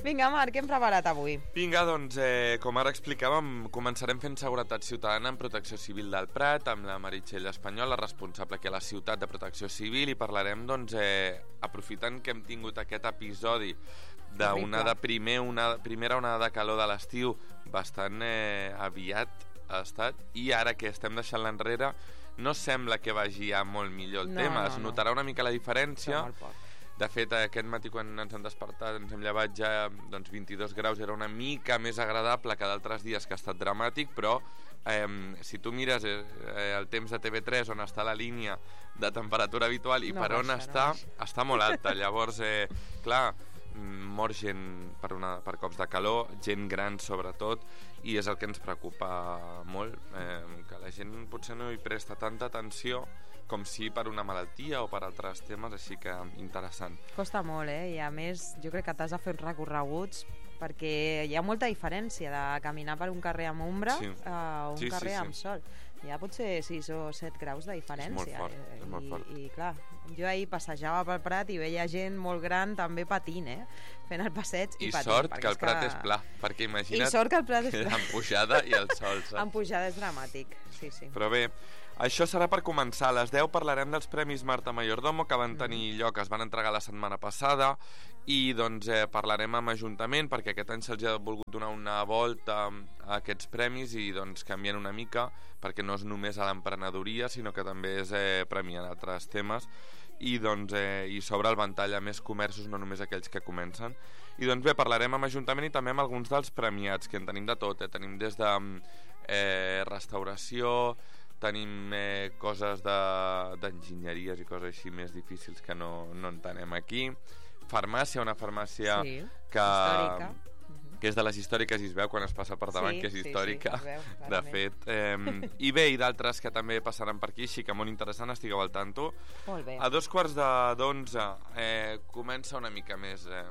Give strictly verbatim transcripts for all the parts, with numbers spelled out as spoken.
Vinga, Marc, què hem preparat avui? Vinga, doncs, eh, com ara explicàvem, començarem fent seguretat ciutadana en Protecció Civil del Prat, amb la Meritxell Espanyol, la responsable aquí a la ciutat de Protecció Civil, i parlarem, doncs, eh, aprofitant que hem tingut aquest episodi d'una de primer, una primera onada de calor de l'estiu bastant eh, aviat ha estat, i ara que estem deixant l'enrere no sembla que vagi ja molt millor el No, tema, no, es no. notarà una mica la diferència. Però molt poc. De fet, aquest matí quan ens hem despertat, ens hem llevat ja doncs, vint-i-dos graus, era una mica més agradable que d'altres dies, que ha estat dramàtic, però eh, si tu mires eh, el temps de T V tres, on està la línia de temperatura habitual, i No per on baixa, no està, baixa. està molt alta. Llavors, eh, clar, mor gent per, una, per cops de calor, gent gran sobretot, i és el que ens preocupa molt, eh, que la gent potser no hi presta tanta atenció com si per una malaltia o per altres temes, així que interessant. Costa molt, eh? I a més, jo crec que t'has de fer uns recorreguts perquè hi ha molta diferència de caminar per un carrer amb ombra Sí. a un Sí, sí, carrer sí. amb sol. Hi ha potser sis o set graus de diferència. És molt fort, eh? és molt I, fort. I clar, jo ahir passejava pel Prat i veia gent molt gran també patint, eh? Fent el passeig i, I patint. sort perquè que el Prat és pla, perquè imagina't I sort que el Prat és pla. en pujada i el sol, saps? En pujada és dramàtic, sí, sí. Però bé, això serà per començar. A les deu parlarem dels Premis Marta Mayordomo, que van tenir lloc, es van entregar la setmana passada, i doncs eh, parlarem amb Ajuntament, perquè aquest any se'ls ha volgut donar una volta a aquests premis i doncs canvien una mica, perquè no és només a l'emprenedoria, sinó que també és eh, premiar altres temes, i doncs eh, i s'obre el ventall a més comerços, no només aquells que comencen. I doncs bé, parlarem amb Ajuntament i també amb alguns dels premiats, que en tenim de tot, eh? Tenim des de eh, restauració, tenim eh, coses d'enginyeries i coses així més difícils que no, no entenem aquí, farmàcia, una farmàcia Sí, que, històrica. que és de les històriques i es veu quan es passa per davant Sí, que és sí, sí, històrica, es veu, de clarament. fet. Eh, I bé, i d'altres que també passaran per aquí, així que molt interessant, estigueu al tanto. Molt bé. A dos quarts de d'onze eh, comença una mica més eh,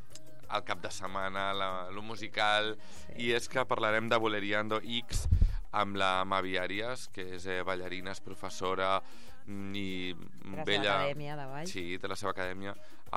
el cap de setmana, la, lo musical, Sí. i és que parlarem de Boleriando X amb la Mavi Àries, que és eh, ballarina, és professora mm, i Té la seva bella... acadèmia de ball. Sí, té la seva acadèmia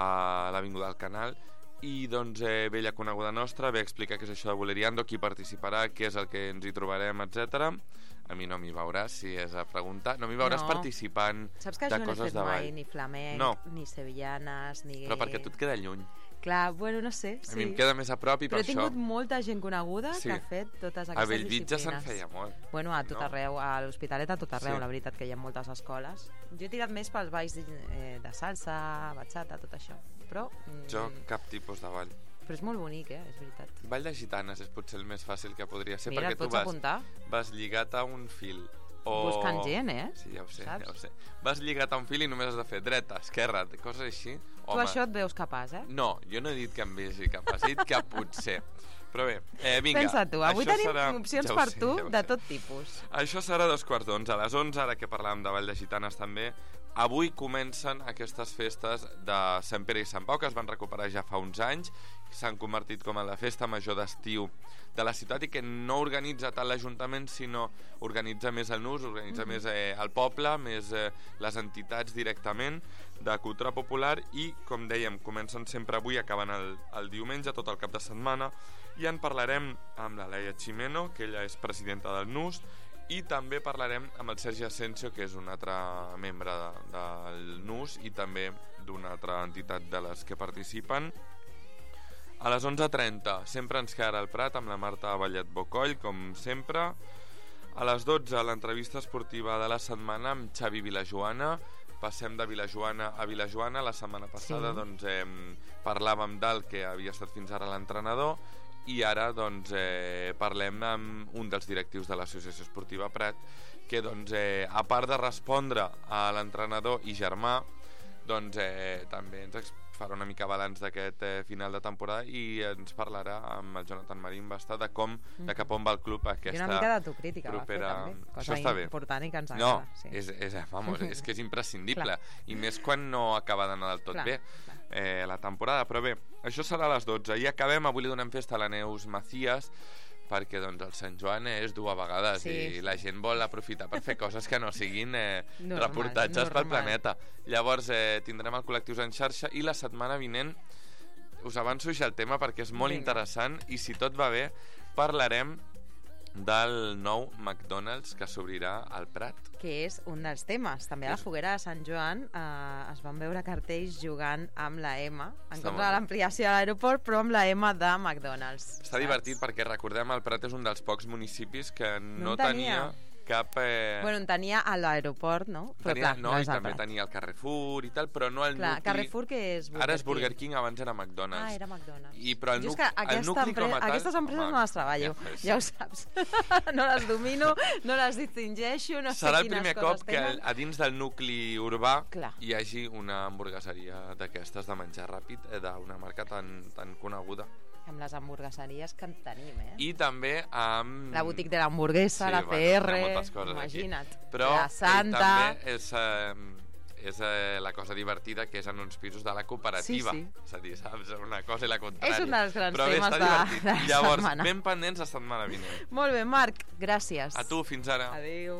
a l'Avinguda del Canal, i doncs eh, bella coneguda nostra, ve a explicar què és això de Boleriando, qui participarà, què és el que ens hi trobarem, etcètera. A mi no m'hi veuràs, si és a preguntar. No m'hi veuràs No. participant Saps que de jo no he coses fet de mai ball. ni flamenc, No. ni sevillanes, ni... Però perquè tu et queda lluny. Clar, bueno, no sé, A sí. mi em queda més a prop i Però per he tingut això... molta gent coneguda Sí. que ha fet totes A aquestes Bellvitge disciplines. se'n feia molt. Bueno, a tot no? arreu, a l'Hospitalet a tot arreu, Sí. la veritat que hi ha moltes escoles. Jo he tirat més pels balls de, eh, de salsa, bachata, tot això. Però, mm, Jo, cap tipus de ball. però és molt bonic, eh? És veritat. Ball de gitanes és potser el més fàcil que podria ser, Mira, perquè et tu pots vas, apuntar? vas lligat a un fil. O... Buscant gent, eh? Sí, ja ho sé, Saps? ja ho sé. Vas lligat a un fil i només has de fer dreta, esquerra, coses així. Tu això et veus capaç, eh? No, jo no he dit que em vegi capaç, he dit que potser. Però bé, eh, vinga. Pensa tu, avui això tenim serà... opcions ja ho per sé, tu ja ho de sé. tot tipus. Això serà a dos quarts d'onze. A les onze, ara que parlàvem de Ball de Gitanes també, avui comencen aquestes festes de Sant Pere i Sant Pau, que es van recuperar ja fa uns anys, s'han convertit com a la festa major d'estiu de la ciutat, i que no organitza tant l'Ajuntament, sinó organitza més el N U S, organitza mm-hmm. més eh, el poble, més eh, les entitats directament de cultura popular, i, com dèiem, comencen sempre avui, acaben el, el diumenge, tot el cap de setmana, i en parlarem amb la Laia Ximeno, que ella és presidenta del N U S, i també parlarem amb el Sergi Asensio, que és un altre membre de, del N U S i també d'una altra entitat de les que participen. A les onze trenta sempre ens quedarà al Prat amb la Marta Vallet Bocoll, com sempre. A les dotze l'entrevista esportiva de la setmana amb Xavi Vilajoana. Passem de Vilajoana a Vilajoana. La setmana passada Sí. doncs, eh, parlàvem del que havia estat fins ara l'entrenador, i ara doncs, eh, parlem amb un dels directius de l'Associació Esportiva Prat, que doncs, eh, a part de respondre a l'entrenador i germà, doncs eh, també ens farà una mica balanç d'aquest eh, final de temporada, i ens parlarà amb el Jonathan Marín Basta de com, Mm. de cap on va el club aquesta I una mica d'autocrítica propera... va fer, també. Cosa Això està bé. important i que ens No, agrada. sí. és, és, vamos, és que és imprescindible. Clar. I més quan no acaba d'anar del tot Clar, bé clar. eh, la temporada. Però bé, això serà a les dotze. I acabem, avui li donem festa a la Neus Macías, perquè doncs, el Sant Joan és dur a vegades, Sí, i sí. la gent vol aprofitar per fer coses que no siguin eh, Normal, reportatges pel normal. planeta. Llavors eh, tindrem el Col·lectius en xarxa, i la setmana vinent us avanço ja el tema perquè és molt Vinga. interessant i si tot va bé parlarem del nou McDonald's que s'obrirà al Prat. Que és un dels temes. També a la foguera de Sant Joan eh, es van veure cartells jugant amb la M, en Està contra de l'ampliació de l'aeroport, però amb la M de McDonald's. Està saps? divertit perquè recordem el Prat és un dels pocs municipis que no, No en tenia, tenia. cap... Eh... Bueno, en tenia a l'aeroport, no? Però tenia, clar, no, no i és el també Prat. tenia el Carrefour i tal, però no el Clar, nucli... Carrefour, que és Burger Ara és Burger King. King, abans era McDonald's. Ah, era McDonald's. I, però el, Jo és nuc que el aquesta nucli com a empre- tal... aquestes empreses home, no les treballo, ja, ja ho saps. No les domino, no les distingeixo, no sé Serà el quines primer coses cop que tenen. a dins del nucli urbà Clar. hi hagi una hamburgueseria d'aquestes de menjar ràpid eh, d'una marca tan, tan coneguda. Amb les hamburgueseries que en tenim, eh? I també amb... La boutique de l'hamburguesa, Sí, la bueno, P hi R, ha moltes coses aquí. imagina't. Però la Santa... eh, també és, eh, és eh, la cosa divertida que és en uns pisos de la cooperativa. Sí, sí. És a dir, saps? Una cosa i la contrària. És un dels grans Però bé, temes està de- divertit. de la Llavors, setmana. ben pendents la setmana vinent. Molt bé, Marc, gràcies. A tu, fins ara. Adéu.